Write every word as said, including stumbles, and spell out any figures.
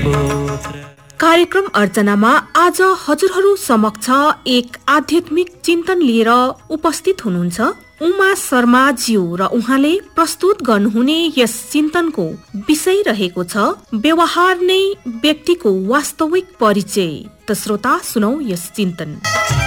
कार्यक्रम अर्चनामा आज हजुरहरू समक्ष एक आध्यात्मिक चिन्तन लिएर उपस्थित हुनुहुन्छ उमा शर्मा ज्यू र उहाँले प्रस्तुत गर्नुहुने यस चिन्तनको विषय रहेको छ व्यवहार नै व्यक्तिको वास्तविक परिचय। त श्रोता सुनौ यस चिन्तन।